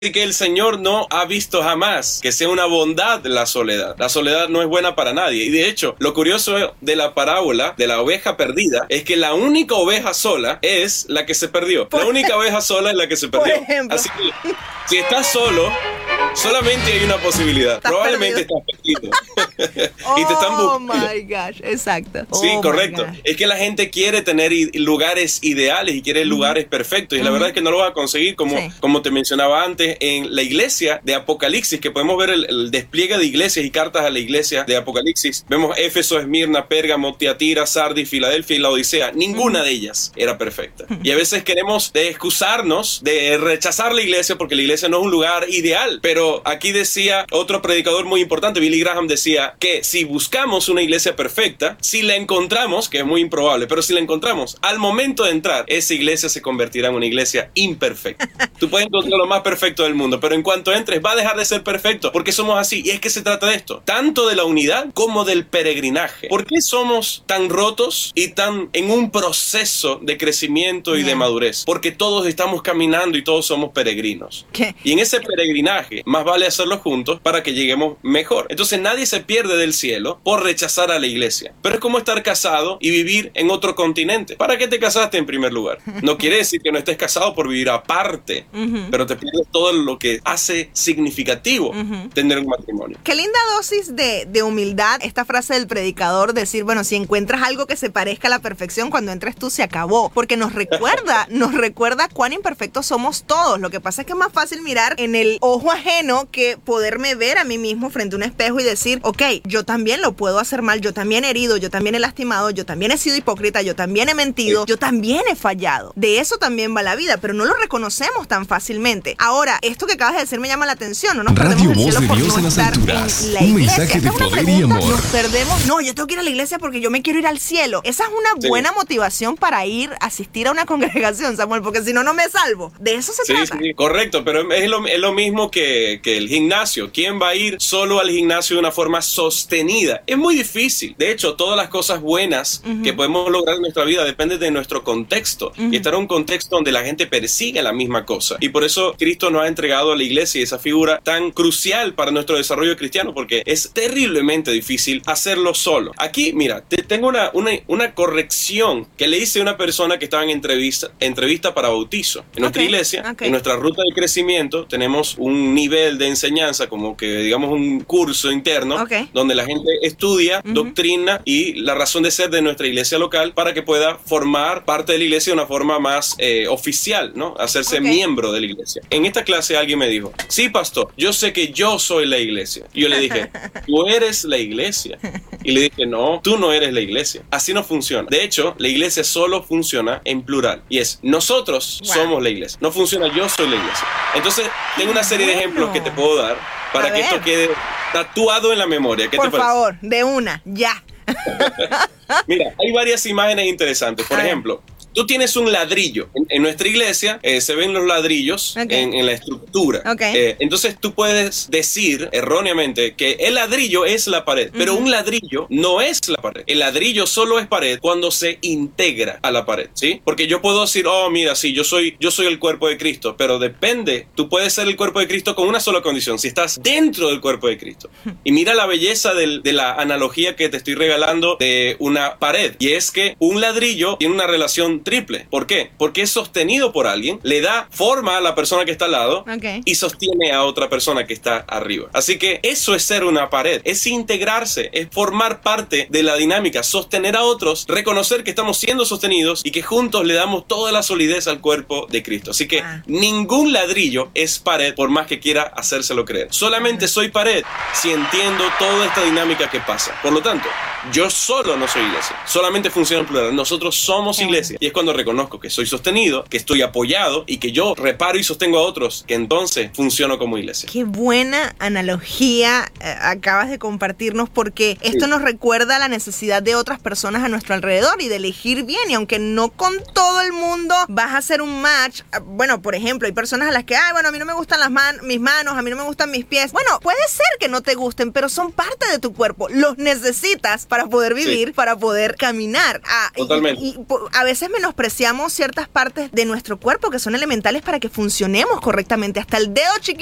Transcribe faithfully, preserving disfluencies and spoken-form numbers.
que el Señor no ha visto jamás que sea una bondad la soledad. La soledad no es buena para nadie. Y de hecho, lo curioso de la parábola de la oveja perdida es que la única oveja sola es la que se perdió. La única oveja sola es la que se perdió. Así que si estás solo, solamente hay una posibilidad. Estás Probablemente perdido. estás perdido. Y te están buscando. Oh my gosh, exacto. Sí, oh correcto. Es que la gente quiere tener lugares ideales y quiere lugares perfectos. Y mm. la verdad es que no lo va a conseguir, como, sí. como te mencionaba antes, en la iglesia de Apocalipsis, que podemos ver el, el despliegue de iglesias y cartas a la iglesia de Apocalipsis. Vemos Éfeso, Esmirna, Pérgamo, Tiatira, Sardis, Filadelfia y la Odisea. Ninguna mm. de ellas era perfecta. Y a veces queremos de excusarnos, de rechazar la iglesia porque la iglesia no es un lugar ideal. Pero aquí decía otro predicador muy importante, Billy Graham, decía que si buscamos una iglesia perfecta, si la encontramos, que es muy improbable, pero si la encontramos, al momento de entrar, esa iglesia se convertirá en una iglesia imperfecta. Tú puedes encontrar lo más perfecto del mundo, pero en cuanto entres va a dejar de ser perfecto, porque somos así. Y es que se trata de esto, tanto de la unidad como del peregrinaje. ¿Por qué somos tan rotos y tan en un proceso de crecimiento y yeah. de madurez? Porque todos estamos caminando y todos somos peregrinos. ¿Qué? Y en ese peregrinaje más vale hacerlo juntos para que lleguemos mejor. Entonces nadie se pierde del cielo por rechazar a la iglesia. Pero es como estar casado y vivir en otro continente. ¿Para qué te casaste en primer lugar? No quiere decir que no estés casado por vivir aparte, uh-huh. pero te pierdes todo lo que hace significativo uh-huh. tener un matrimonio. Qué linda dosis de, de humildad esta frase del predicador, decir, bueno, si encuentras algo que se parezca a la perfección, cuando entres tú se acabó, porque nos recuerda, nos recuerda cuán imperfectos somos todos. Lo que pasa es que es más fácil mirar en el ojo ajeno que poderme ver a mí mismo frente a un espejo y decir, ok, yo también lo puedo hacer mal, yo también he herido, yo también he lastimado, yo también he sido hipócrita, yo también he mentido, yo también he fallado. De eso también va la vida, pero no lo reconocemos tan fácilmente. Ahora, esto que acabas de decir me llama la atención, ¿no? Nos Radio perdemos el cielo Voz de por Dios no en las estar alturas. en la Un iglesia. mensaje Esta de es una poder pregunta, y amor. Nos perdemos, no, yo tengo que ir a la iglesia porque yo me quiero ir al cielo. Esa es una sí. buena motivación para ir a asistir a una congregación, Samuel, porque si no, no me salvo. De eso se sí, trata. Sí, correcto, pero es lo, es lo mismo que, que el gimnasio. ¿Quién va a ir solo al gimnasio de una forma sostenida? Es muy difícil. De hecho, todas las cosas buenas uh-huh. que podemos lograr en nuestra vida dependen de nuestro contexto. Uh-huh. Y estar en un contexto donde la gente persigue la misma cosa. Y por eso Cristo nos ha entregado a la iglesia esa figura tan crucial para nuestro desarrollo cristiano, porque es terriblemente difícil hacerlo solo. Aquí, mira, te tengo una, una, una corrección que le hice a una persona que estaba en entrevista, entrevista para bautizo. En nuestra okay. iglesia, Okay. en nuestra ruta de crecimiento, tenemos un nivel de enseñanza, como que digamos un curso interno, okay. donde la gente estudia uh-huh. doctrina y la razón de ser de nuestra iglesia local para que pueda formar parte de la iglesia de una forma más eh, oficial, ¿no? Hacerse okay. miembro de la iglesia. En esta clase alguien me dijo, sí, pastor, yo sé que yo soy la iglesia. Y yo le dije, tú eres la iglesia. Y le dije, no, tú no eres la iglesia. Así no funciona. De hecho, la iglesia solo funciona en plural. Y es, nosotros wow. somos la iglesia. No funciona, yo soy la iglesia. Entonces, tengo una serie de ejemplos que te puedo dar para A que ver. esto quede tatuado en la memoria. ¿Qué Por te parece? Por favor, de una, ya. Mira, hay varias imágenes interesantes. Por ejemplo, tú tienes un ladrillo. En, en nuestra iglesia eh, se ven los ladrillos okay. en, en la estructura. Okay. Eh, entonces tú puedes decir erróneamente que el ladrillo es la pared, uh-huh. pero un ladrillo no es la pared. El ladrillo solo es pared cuando se integra a la pared, ¿sí? Porque yo puedo decir, oh, mira, sí, yo soy, yo soy el cuerpo de Cristo, pero depende. Tú puedes ser el cuerpo de Cristo con una sola condición, si estás dentro del cuerpo de Cristo. Y mira la belleza del, de la analogía que te estoy regalando de una pared. Y es que un ladrillo tiene una relación triple. ¿Por qué? Porque es sostenido por alguien, le da forma a la persona que está al lado okay. y sostiene a otra persona que está arriba. Así que eso es ser una pared, es integrarse, es formar parte de la dinámica, sostener a otros, reconocer que estamos siendo sostenidos y que juntos le damos toda la solidez al cuerpo de Cristo. Así que ah. ningún ladrillo es pared por más que quiera hacérselo creer. Solamente soy pared si entiendo toda esta dinámica que pasa. Por lo tanto, yo solo no soy iglesia, solamente funciona en plural. Nosotros somos iglesia y es cuando reconozco que soy sostenido, que estoy apoyado y que yo reparo y sostengo a otros, que entonces funciono como iglesia. Qué buena analogía eh, acabas de compartirnos, porque esto sí. nos recuerda la necesidad de otras personas a nuestro alrededor y de elegir bien. Y aunque no con todo el mundo vas a hacer un match, bueno, por ejemplo, hay personas a las que, ay, bueno, a mí no me gustan las man- mis manos, a mí no me gustan mis pies. Bueno, puede ser que no te gusten, pero son parte de tu cuerpo. Los necesitas para poder vivir, sí. para poder caminar. Ah, Totalmente. Y, y, a veces me menospreciamos ciertas partes de nuestro cuerpo que son elementales para que funcionemos correctamente. Hasta el dedo chiquito